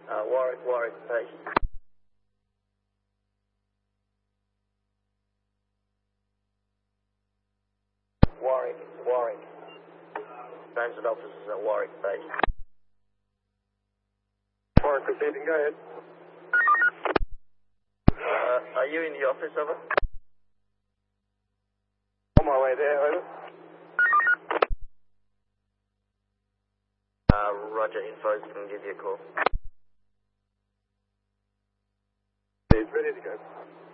Warwick station. Warwick. Transit officers at Warwick station. Warwick receiving, go ahead. Are you in the office, over? On my way there, over. Roger, Info's going to give you a call. He's ready to go.